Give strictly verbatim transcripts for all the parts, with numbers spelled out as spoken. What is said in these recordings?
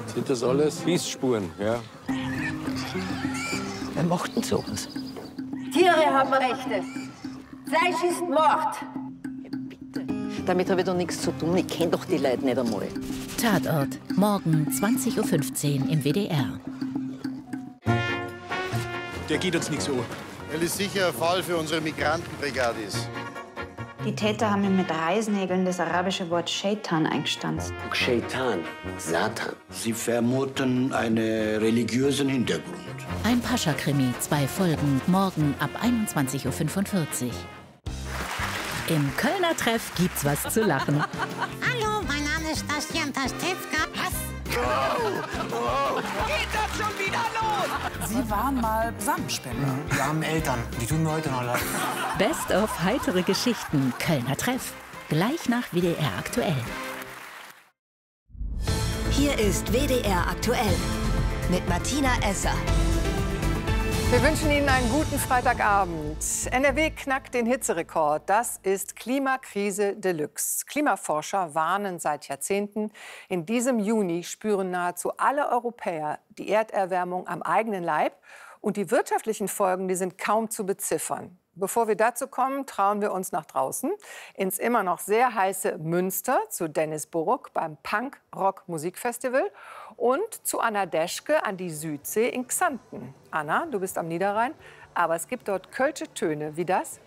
Sind das alles Bissspuren, ja? Wer macht denn sowas? Tiere haben Rechte. Fleisch ist Mord. Damit habe ich doch nichts zu tun. Ich kenne doch die Leute nicht einmal. Tatort, morgen zwanzig Uhr fünfzehn im W D R. Der geht uns nichts an. Weil es sicher ein Fall für unsere Migrantenbrigade ist. Die Täter haben ihm mit Reißnägeln das arabische Wort Shaitan eingestanzt. Shaitan, Satan. Sie vermuten einen religiösen Hintergrund. Ein Pascha-Krimi, zwei Folgen, morgen ab einundzwanzig Uhr fünfundvierzig. Im Kölner Treff gibt's was zu lachen. Hallo, mein Name ist Bastian Pastewka. Was? Oh, geht das schon wieder los? Sie waren mal Samenspender. Wir haben Eltern, die tun mir heute noch leid. Best of heitere Geschichten, Kölner Treff. Gleich nach W D R aktuell. Hier ist W D R aktuell mit Martina Esser. Wir wünschen Ihnen einen guten Freitagabend. N R W knackt den Hitzerekord. Das ist Klimakrise Deluxe. Klimaforscher warnen seit Jahrzehnten. In diesem Juni spüren nahezu alle Europäer die Erderwärmung am eigenen Leib. Und die wirtschaftlichen Folgen, die sind kaum zu beziffern. Bevor wir dazu kommen, trauen wir uns nach draußen ins immer noch sehr heiße Münster zu Dennis Burg beim Punk-Rock-Musikfestival und zu Anna Deschke an die Südsee in Xanten. Anna, du bist am Niederrhein, aber es gibt dort kölsche Töne. Wie das?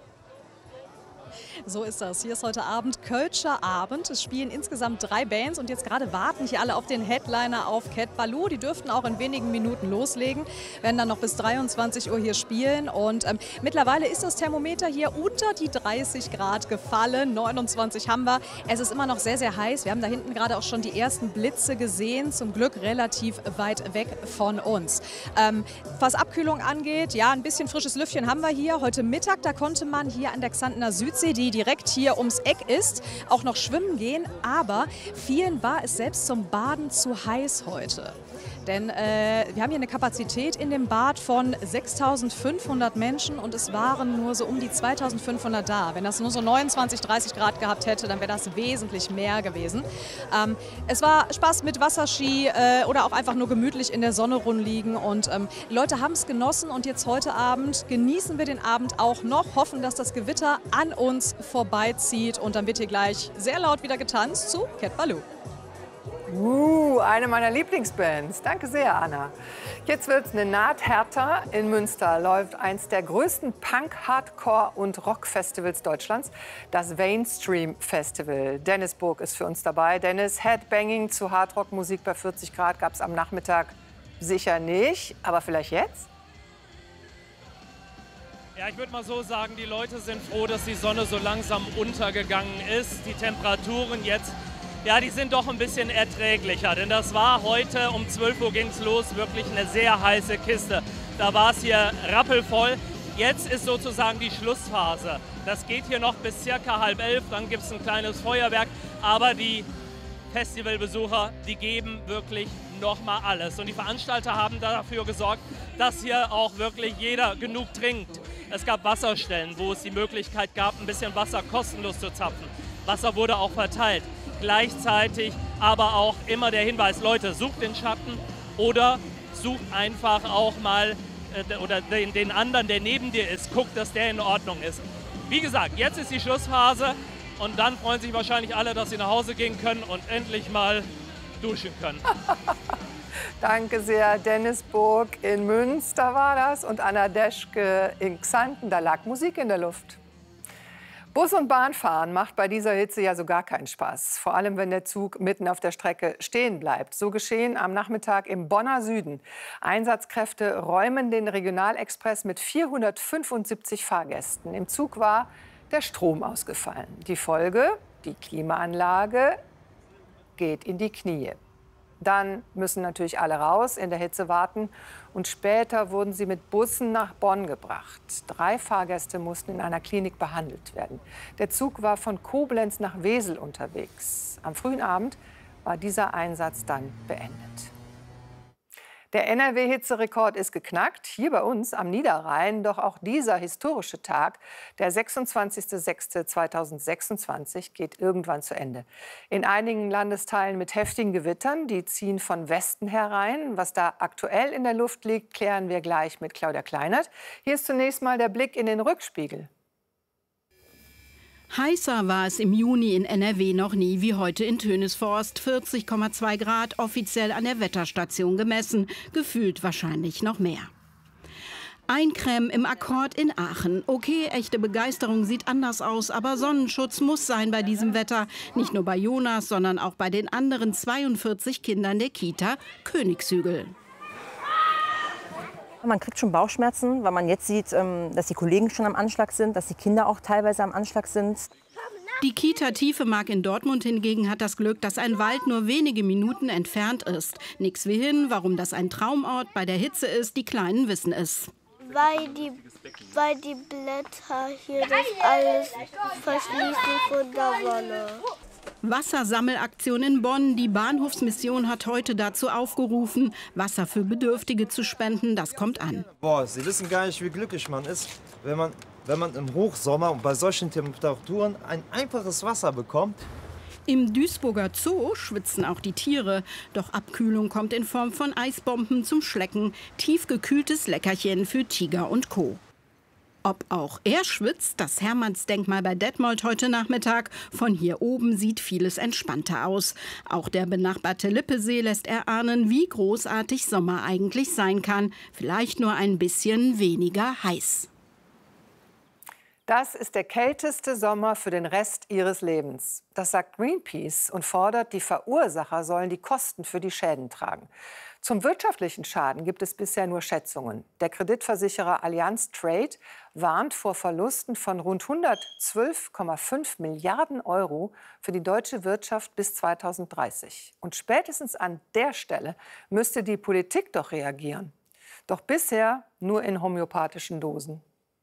So ist das. Hier ist heute Abend Kölscher Abend. Es spielen insgesamt drei Bands und jetzt gerade warten hier alle auf den Headliner, auf Cat Ballou. Die dürften auch in wenigen Minuten loslegen, werden dann noch bis dreiundzwanzig Uhr hier spielen. Und ähm, mittlerweile ist das Thermometer hier unter die dreißig Grad gefallen. neunundzwanzig haben wir. Es ist immer noch sehr, sehr heiß. Wir haben da hinten gerade auch schon die ersten Blitze gesehen. Zum Glück relativ weit weg von uns. Ähm, was Abkühlung angeht, ja, ein bisschen frisches Lüftchen haben wir hier. Heute Mittag, da konnte man hier an der Xantener Südsee, die direkt hier ums Eck ist, auch noch schwimmen gehen. Aber vielen war es selbst zum Baden zu heiß heute. Denn äh, wir haben hier eine Kapazität in dem Bad von sechstausendfünfhundert Menschen und es waren nur so um die zweitausendfünfhundert da. Wenn das nur so neunundzwanzig, dreißig Grad gehabt hätte, dann wäre das wesentlich mehr gewesen. Ähm, es war Spaß mit Wasserski äh, oder auch einfach nur gemütlich in der Sonne rumliegen und ähm, die Leute haben es genossen und jetzt heute Abend genießen wir den Abend auch noch, hoffen, dass das Gewitter an uns vorbeizieht und dann wird hier gleich sehr laut wieder getanzt zu Cat Ballou. Uh, eine meiner Lieblingsbands. Danke sehr, Anna. Jetzt wird's eine Naht härter. In Münster läuft eins der größten Punk-, Hardcore- und Rock-Festivals Deutschlands, das Mainstream Festival. Dennis Burg ist für uns dabei. Dennis, Headbanging zu Hardrock-Musik bei vierzig Grad gab es am Nachmittag sicher nicht, aber vielleicht jetzt? Ja, ich würde mal so sagen, die Leute sind froh, dass die Sonne so langsam untergegangen ist. Die Temperaturen jetzt, ja, die sind doch ein bisschen erträglicher. Denn das war heute, um zwölf Uhr ging es los, wirklich eine sehr heiße Kiste. Da war es hier rappelvoll. Jetzt ist sozusagen die Schlussphase. Das geht hier noch bis circa halb elf, dann gibt es ein kleines Feuerwerk. Aber die Festivalbesucher, die geben wirklich noch mal alles. Und die Veranstalter haben dafür gesorgt, dass hier auch wirklich jeder genug trinkt. Es gab Wasserstellen, wo es die Möglichkeit gab, ein bisschen Wasser kostenlos zu zapfen. Wasser wurde auch verteilt. Gleichzeitig aber auch immer der Hinweis, Leute, sucht den Schatten oder sucht einfach auch mal äh, oder den, den anderen, der neben dir ist, guckt, dass der in Ordnung ist. Wie gesagt, jetzt ist die Schlussphase und dann freuen sich wahrscheinlich alle, dass sie nach Hause gehen können und endlich mal duschen können. Danke sehr. Dennis Burg in Münster war das und Anna Deschke in Xanten. Da lag Musik in der Luft. Bus- und Bahnfahren macht bei dieser Hitze ja so gar keinen Spaß. Vor allem, wenn der Zug mitten auf der Strecke stehen bleibt. So geschehen am Nachmittag im Bonner Süden. Einsatzkräfte räumen den Regionalexpress mit vierhundertfünfundsiebzig Fahrgästen. Im Zug war der Strom ausgefallen. Die Folge, die Klimaanlage geht in die Knie. Dann müssen natürlich alle raus, in der Hitze warten. Und später wurden sie mit Bussen nach Bonn gebracht. Drei Fahrgäste mussten in einer Klinik behandelt werden. Der Zug war von Koblenz nach Wesel unterwegs. Am frühen Abend war dieser Einsatz dann beendet. Der N R W-Hitzerekord ist geknackt, hier bei uns am Niederrhein. Doch auch dieser historische Tag, der sechsundzwanzigster sechster zweitausendsechsundzwanzig, geht irgendwann zu Ende. In einigen Landesteilen mit heftigen Gewittern, die ziehen von Westen herein. Was da aktuell in der Luft liegt, klären wir gleich mit Claudia Kleinert. Hier ist zunächst mal der Blick in den Rückspiegel. Heißer war es im Juni in N R W noch nie wie heute in Tönisforst. vierzig Komma zwei Grad offiziell an der Wetterstation gemessen. Gefühlt wahrscheinlich noch mehr. Eincremen im Akkord in Aachen. Okay, echte Begeisterung sieht anders aus, aber Sonnenschutz muss sein bei diesem Wetter. Nicht nur bei Jonas, sondern auch bei den anderen zweiundvierzig Kindern der Kita Königshügel. Man kriegt schon Bauchschmerzen, weil man jetzt sieht, dass die Kollegen schon am Anschlag sind, dass die Kinder auch teilweise am Anschlag sind. Die Kita Tiefemark in Dortmund hingegen hat das Glück, dass ein Wald nur wenige Minuten entfernt ist. Nix wie hin, warum das ein Traumort bei der Hitze ist, die Kleinen wissen es. Weil die, weil die Blätter hier das alles verschließen von der Sonne. Wassersammelaktion in Bonn. Die Bahnhofsmission hat heute dazu aufgerufen, Wasser für Bedürftige zu spenden. Das kommt an. Boah, Sie wissen gar nicht, wie glücklich man ist, wenn man, wenn man im Hochsommer und bei solchen Temperaturen ein einfaches Wasser bekommt. Im Duisburger Zoo schwitzen auch die Tiere. Doch Abkühlung kommt in Form von Eisbomben zum Schlecken. Tiefgekühltes Leckerchen für Tiger und Co. Ob auch er schwitzt, das Hermannsdenkmal bei Detmold heute Nachmittag. Von hier oben sieht vieles entspannter aus. Auch der benachbarte Lippesee lässt erahnen, wie großartig Sommer eigentlich sein kann. Vielleicht nur ein bisschen weniger heiß. Das ist der kälteste Sommer für den Rest ihres Lebens. Das sagt Greenpeace und fordert, die Verursacher sollen die Kosten für die Schäden tragen. Zum wirtschaftlichen Schaden gibt es bisher nur Schätzungen. Der Kreditversicherer Allianz Trade warnt vor Verlusten von rund hundertzwölf Komma fünf Milliarden Euro für die deutsche Wirtschaft bis zweitausenddreißig. Und spätestens an der Stelle müsste die Politik doch reagieren. Doch bisher nur in homöopathischen Dosen.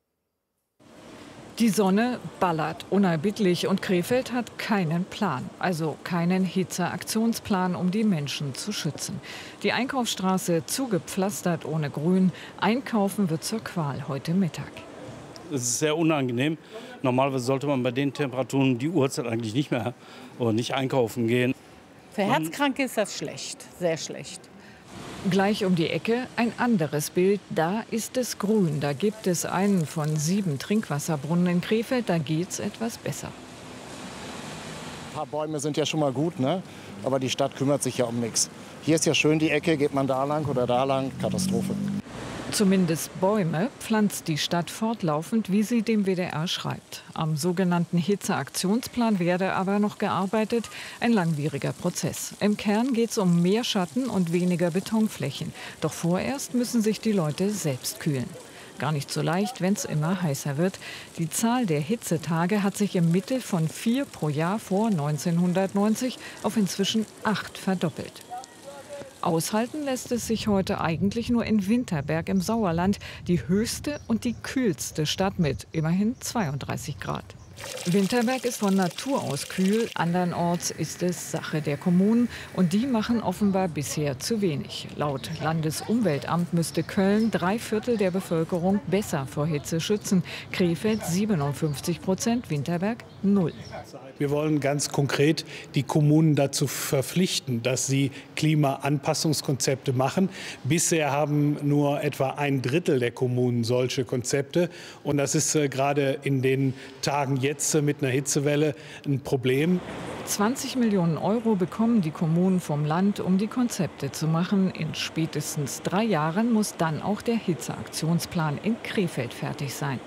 Die Sonne ballert unerbittlich und Krefeld hat keinen Plan, also keinen Hitzeaktionsplan, um die Menschen zu schützen. Die Einkaufsstraße zugepflastert ohne Grün. Einkaufen wird zur Qual heute Mittag. Es ist sehr unangenehm. Normalerweise sollte man bei den Temperaturen die Uhrzeit eigentlich nicht mehr oder nicht einkaufen gehen. Für Herzkranke ist das schlecht, sehr schlecht. Gleich um die Ecke ein anderes Bild. Da ist es grün. Da gibt es einen von sieben Trinkwasserbrunnen in Krefeld. Da geht's etwas besser. Ein paar Bäume sind ja schon mal gut, ne? Aber die Stadt kümmert sich ja um nichts. Hier ist ja schön die Ecke, geht man da lang oder da lang, Katastrophe. Zumindest Bäume pflanzt die Stadt fortlaufend, wie sie dem W D R schreibt. Am sogenannten Hitzeaktionsplan werde aber noch gearbeitet. Ein langwieriger Prozess. Im Kern geht es um mehr Schatten und weniger Betonflächen. Doch vorerst müssen sich die Leute selbst kühlen. Gar nicht so leicht, wenn es immer heißer wird. Die Zahl der Hitzetage hat sich im Mittel von vier pro Jahr vor neunzehnhundertneunzig auf inzwischen acht verdoppelt. Aushalten lässt es sich heute eigentlich nur in Winterberg im Sauerland, die höchste und die kühlste Stadt mit immerhin zweiunddreißig Grad. Winterberg ist von Natur aus kühl, andernorts ist es Sache der Kommunen und die machen offenbar bisher zu wenig. Laut Landesumweltamt müsste Köln drei Viertel der Bevölkerung besser vor Hitze schützen, Krefeld siebenundfünfzig Prozent, Winterberg null. Wir wollen ganz konkret die Kommunen dazu verpflichten, dass sie Klimaanpassungskonzepte machen. Bisher haben nur etwa ein Drittel der Kommunen solche Konzepte. Und das ist äh, gerade in den Tagen jetzt äh, mit einer Hitzewelle ein Problem. zwanzig Millionen Euro bekommen die Kommunen vom Land, um die Konzepte zu machen. In spätestens drei Jahren muss dann auch der Hitzeaktionsplan in Krefeld fertig sein.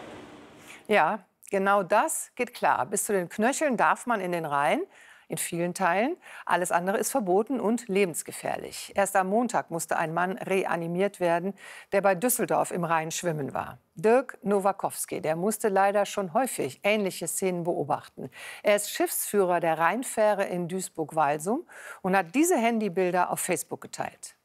Ja. Genau das geht klar. Bis zu den Knöcheln darf man in den Rhein, in vielen Teilen. Alles andere ist verboten und lebensgefährlich. Erst am Montag musste ein Mann reanimiert werden, der bei Düsseldorf im Rhein schwimmen war. Dirk Nowakowski, der musste leider schon häufig ähnliche Szenen beobachten. Er ist Schiffsführer der Rheinfähre in Duisburg-Walsum und hat diese Handybilder auf Facebook geteilt.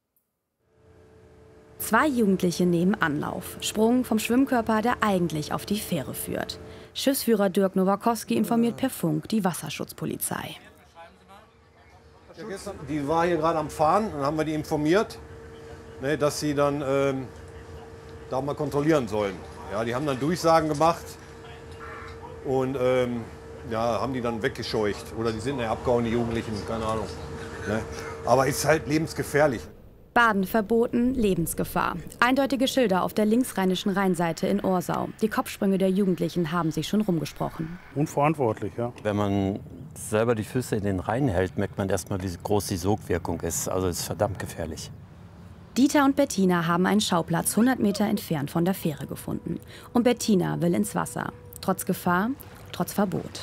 Zwei Jugendliche nehmen Anlauf. Sprung vom Schwimmkörper, der eigentlich auf die Fähre führt. Schiffsführer Dirk Nowakowski informiert per Funk die Wasserschutzpolizei. Die war hier gerade am Fahren, dann haben wir die informiert. ne, dass sie dann ähm, da mal kontrollieren sollen. Ja, die haben dann Durchsagen gemacht und ähm, ja, haben die dann weggescheucht. Oder die sind ja abgehauen, die Jugendlichen, keine Ahnung. Ne? Aber ist halt lebensgefährlich. Baden verboten, Lebensgefahr. Eindeutige Schilder auf der linksrheinischen Rheinseite in Orsau. Die Kopfsprünge der Jugendlichen haben sich schon rumgesprochen. Unverantwortlich, ja. Wenn man selber die Füße in den Rhein hält, merkt man erst mal, wie groß die Sogwirkung ist. Also es ist verdammt gefährlich. Dieter und Bettina haben einen Schauplatz hundert Meter entfernt von der Fähre gefunden. Und Bettina will ins Wasser. Trotz Gefahr, trotz Verbot.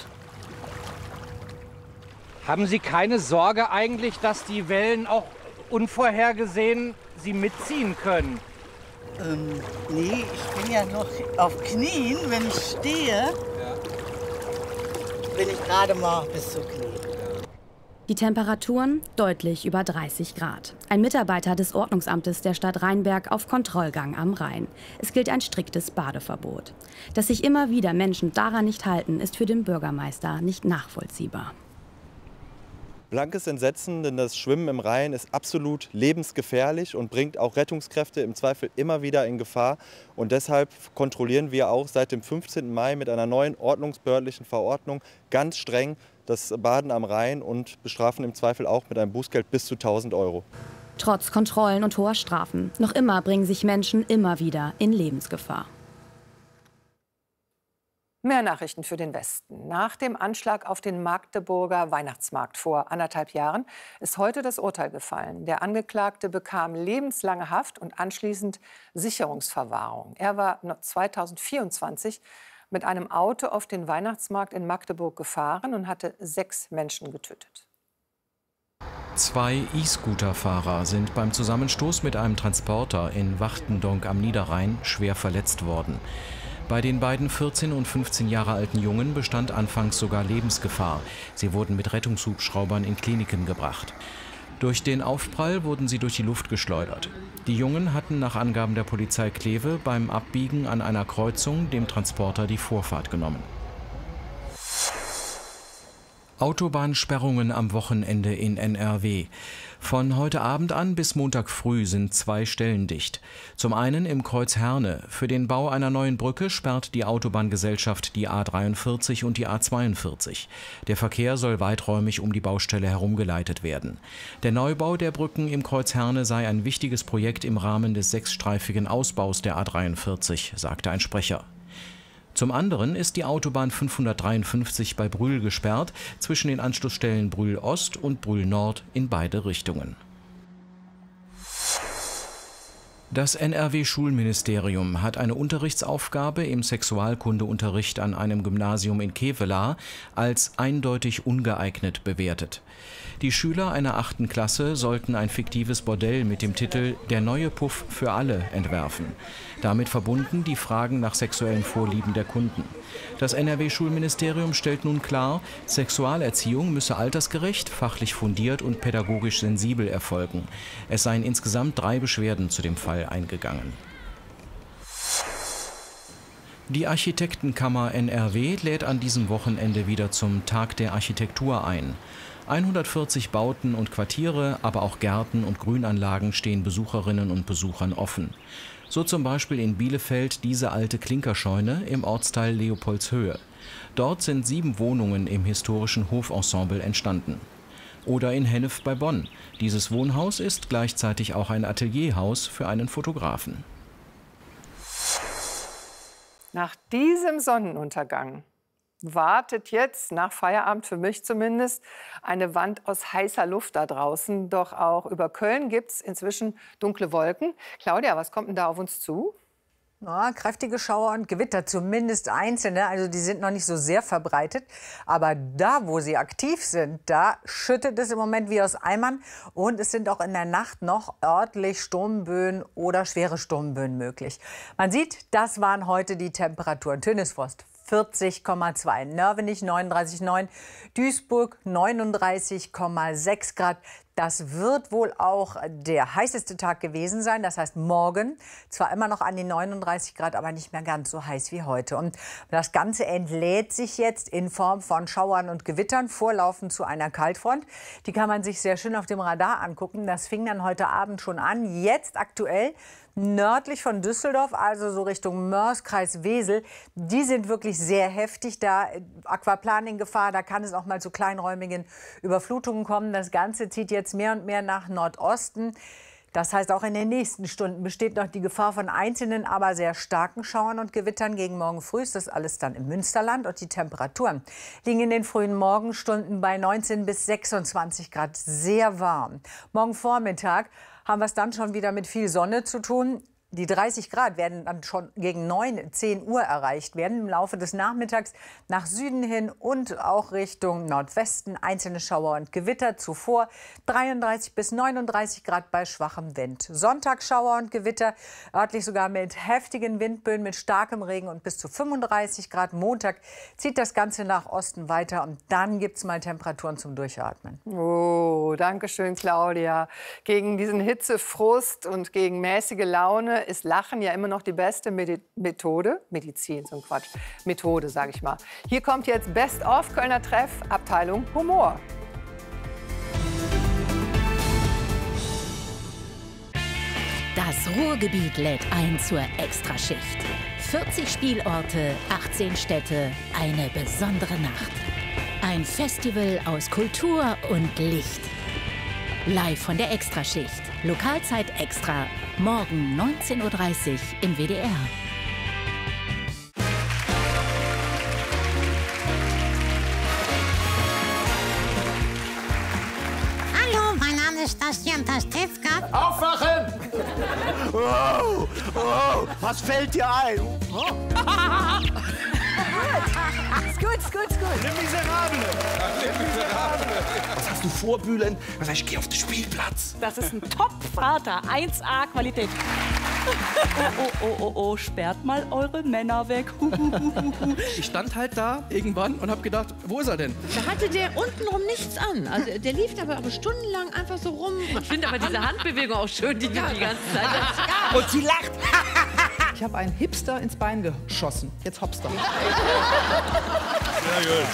Haben Sie keine Sorge eigentlich, dass die Wellen auch unvorhergesehen Sie mitziehen können? Ähm, nee, ich bin ja noch auf Knien. Wenn ich stehe, ja. bin ich gerade mal bis zu Knien. Die Temperaturen deutlich über dreißig Grad. Ein Mitarbeiter des Ordnungsamtes der Stadt Rheinberg auf Kontrollgang am Rhein. Es gilt ein striktes Badeverbot. Dass sich immer wieder Menschen daran nicht halten, ist für den Bürgermeister nicht nachvollziehbar. Blankes Entsetzen, denn das Schwimmen im Rhein ist absolut lebensgefährlich und bringt auch Rettungskräfte im Zweifel immer wieder in Gefahr. Und deshalb kontrollieren wir auch seit dem fünfzehnten Mai mit einer neuen ordnungsbehördlichen Verordnung ganz streng das Baden am Rhein und bestrafen im Zweifel auch mit einem Bußgeld bis zu tausend Euro. Trotz Kontrollen und hoher Strafen, noch immer bringen sich Menschen immer wieder in Lebensgefahr. Mehr Nachrichten für den Westen. Nach dem Anschlag auf den Magdeburger Weihnachtsmarkt vor anderthalb Jahren ist heute das Urteil gefallen. Der Angeklagte bekam lebenslange Haft und anschließend Sicherungsverwahrung. Er war zweitausendvierundzwanzig mit einem Auto auf den Weihnachtsmarkt in Magdeburg gefahren und hatte sechs Menschen getötet. Zwei E-Scooter-Fahrer sind beim Zusammenstoß mit einem Transporter in Wachtendonk am Niederrhein schwer verletzt worden. Bei den beiden vierzehn und fünfzehn Jahre alten Jungen bestand anfangs sogar Lebensgefahr. Sie wurden mit Rettungshubschraubern in Kliniken gebracht. Durch den Aufprall wurden sie durch die Luft geschleudert. Die Jungen hatten nach Angaben der Polizei Kleve beim Abbiegen an einer Kreuzung dem Transporter die Vorfahrt genommen. Autobahnsperrungen am Wochenende in N R W. Von heute Abend an bis Montag früh sind zwei Stellen dicht. Zum einen im Kreuz Herne. Für den Bau einer neuen Brücke sperrt die Autobahngesellschaft die A dreiundvierzig und die A zweiundvierzig. Der Verkehr soll weiträumig um die Baustelle herumgeleitet werden. Der Neubau der Brücken im Kreuz Herne sei ein wichtiges Projekt im Rahmen des sechsstreifigen Ausbaus der A dreiundvierzig, sagte ein Sprecher. Zum anderen ist die Autobahn fünfhundertdreiundfünfzig bei Brühl gesperrt, zwischen den Anschlussstellen Brühl Ost und Brühl Nord in beide Richtungen. Das N R W-Schulministerium hat eine Unterrichtsaufgabe im Sexualkundeunterricht an einem Gymnasium in Kevelaer als eindeutig ungeeignet bewertet. Die Schüler einer achten Klasse sollten ein fiktives Bordell mit dem Titel »Der neue Puff für alle« entwerfen. Damit verbunden die Fragen nach sexuellen Vorlieben der Kunden. Das N R W-Schulministerium stellt nun klar, Sexualerziehung müsse altersgerecht, fachlich fundiert und pädagogisch sensibel erfolgen. Es seien insgesamt drei Beschwerden zu dem Fall eingegangen. Die Architektenkammer N R W lädt an diesem Wochenende wieder zum Tag der Architektur ein. hundertvierzig Bauten und Quartiere, aber auch Gärten und Grünanlagen stehen Besucherinnen und Besuchern offen. So zum Beispiel in Bielefeld diese alte Klinkerscheune im Ortsteil Leopoldshöhe. Dort sind sieben Wohnungen im historischen Hofensemble entstanden. Oder in Hennef bei Bonn. Dieses Wohnhaus ist gleichzeitig auch ein Atelierhaus für einen Fotografen. Nach diesem Sonnenuntergang wartet jetzt, nach Feierabend für mich zumindest, eine Wand aus heißer Luft da draußen. Doch auch über Köln gibt es inzwischen dunkle Wolken. Claudia, was kommt denn da auf uns zu? Ja, kräftige Schauer und Gewitter, zumindest einzelne. Also die sind noch nicht so sehr verbreitet. Aber da, wo sie aktiv sind, da schüttet es im Moment wie aus Eimern. Und es sind auch in der Nacht noch örtlich Sturmböen oder schwere Sturmböen möglich. Man sieht, das waren heute die Temperaturen. Tönisforst vierzig Komma zwei, Nörvenich neununddreißig Komma neun, Duisburg neununddreißig Komma sechs Grad, Das wird wohl auch der heißeste Tag gewesen sein. Das heißt morgen zwar immer noch an die neununddreißig Grad, aber nicht mehr ganz so heiß wie heute. Und das Ganze entlädt sich jetzt in Form von Schauern und Gewittern, vorlaufend zu einer Kaltfront. Die kann man sich sehr schön auf dem Radar angucken. Das fing dann heute Abend schon an. Jetzt aktuell nördlich von Düsseldorf, also so Richtung Moers, Kreis Wesel, die sind wirklich sehr heftig. Da Aquaplan in Gefahr, da kann es auch mal zu kleinräumigen Überflutungen kommen. Das Ganze zieht jetzt mehr und mehr nach Nordosten. Das heißt, auch in den nächsten Stunden besteht noch die Gefahr von einzelnen, aber sehr starken Schauern und Gewittern gegen morgen früh. Ist das alles dann im Münsterland. Und die Temperaturen liegen in den frühen Morgenstunden bei neunzehn bis sechsundzwanzig Grad. Sehr warm. Morgen Vormittag haben wir es dann schon wieder mit viel Sonne zu tun. Die dreißig Grad werden dann schon gegen neun, zehn Uhr erreicht werden. Im Laufe des Nachmittags nach Süden hin und auch Richtung Nordwesten einzelne Schauer und Gewitter. Zuvor dreiunddreißig bis neununddreißig Grad bei schwachem Wind. Sonntag Schauer und Gewitter, örtlich sogar mit heftigen Windböen, mit starkem Regen und bis zu fünfunddreißig Grad. Montag zieht das Ganze nach Osten weiter und dann gibt es mal Temperaturen zum Durchatmen. Oh, danke schön, Claudia. Gegen diesen Hitzefrust und gegen mäßige Laune ist Lachen ja immer noch die beste Medi Methode. Medizin, so ein Quatsch. Methode, sage ich mal. Hier kommt jetzt Best of Kölner Treff, Abteilung Humor. Das Ruhrgebiet lädt ein zur Extraschicht. vierzig Spielorte, achtzehn Städte, eine besondere Nacht. Ein Festival aus Kultur und Licht. Live von der Extraschicht. Lokalzeit extra. Morgen neunzehn Uhr dreißig im W D R. Hallo, mein Name ist Bastian Pastewka. Aufwachen! Wow, wow, was fällt dir ein? Oh. Ist gut, ist gut, ist gut. Le Miserable. Le Miserable. Was hast du vor, Bühlen? Was heißt, ich gehe auf den Spielplatz. Das ist ein Top-Vater, eins A Qualität. Oh, oh, oh, oh, oh, sperrt mal eure Männer weg. Ich stand halt da irgendwann und hab gedacht, wo ist er denn? Da hatte der untenrum nichts an. Also der lief aber, aber stundenlang einfach so rum. Ich finde aber diese Handbewegung auch schön, die ja. die ganze Zeit. Ja. Und sie lacht. Ich habe einen Hipster ins Bein geschossen. Jetzt hoppst du. Sehr gut.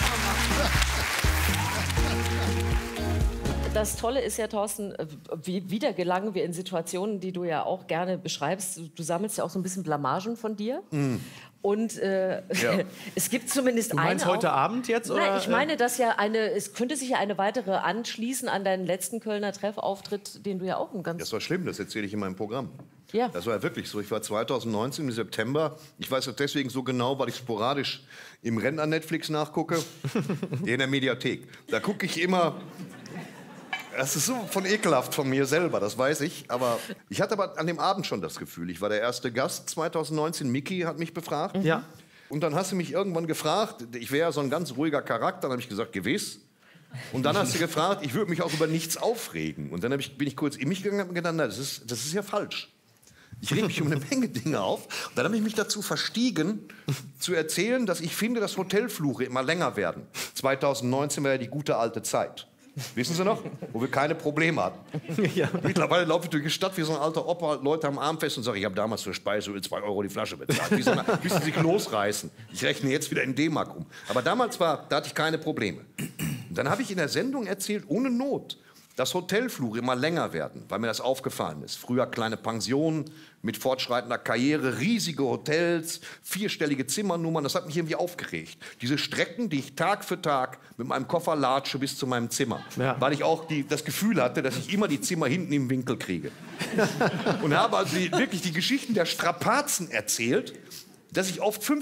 Das Tolle ist ja, Thorsten, wie, wieder gelangen wir in Situationen, die du ja auch gerne beschreibst. Du sammelst ja auch so ein bisschen Blamagen von dir. Mm. Und äh, ja. es gibt zumindest eine. Du meinst eine heute auch, Abend jetzt? Oder? Nein, ich meine, dass ja eine, es könnte sich ja eine weitere anschließen an deinen letzten Kölner Treffauftritt, den du ja auch ein ganz. Das war schlimm, das erzähle ich in meinem Programm. Ja. Das war ja wirklich so. Ich war zweitausendneunzehn im September. Ich weiß das deswegen so genau, weil ich sporadisch im Rennen an Netflix nachgucke. In der Mediathek. Da gucke ich immer. Das ist so von ekelhaft von mir selber, das weiß ich. Aber ich hatte aber an dem Abend schon das Gefühl. Ich war der erste Gast zweitausendneunzehn. Miki hat mich befragt. Ja. Und dann hast du mich irgendwann gefragt, ich wäre ja so ein ganz ruhiger Charakter. Dann habe ich gesagt, gewiss. Und dann hast du gefragt, ich würde mich auch über nichts aufregen. Und dann ich, bin ich kurz in mich gegangen und gedacht, das ist, das ist ja falsch. Ich reg mich um eine Menge Dinge auf. Und dann habe ich mich dazu verstiegen, zu erzählen, dass ich finde, dass Hotelfluche immer länger werden. zweitausendneunzehn war ja die gute alte Zeit. Wissen Sie noch? Wo wir keine Probleme hatten. Ja. Mittlerweile laufe ich durch die Stadt wie so ein alter Opa, Leute am Arm fest und sage, ich habe damals für Speiseöl zwei Euro die Flasche bezahlt. Wie so eine, bis sie sich losreißen. Ich rechne jetzt wieder in D-Mark um. Aber damals war, da hatte ich keine Probleme. Und dann habe ich in der Sendung erzählt, ohne Not, dass Hotelfluche immer länger werden, weil mir das aufgefallen ist. Früher kleine Pensionen mit fortschreitender Karriere, riesige Hotels, vierstellige Zimmernummern, das hat mich irgendwie aufgeregt. Diese Strecken, die ich Tag für Tag mit meinem Koffer latsche bis zu meinem Zimmer, ja. Weil ich auch die, das Gefühl hatte, dass ich immer die Zimmer hinten im Winkel kriege. Und habe also die, wirklich die Geschichten der Strapazen erzählt, dass ich oft fünf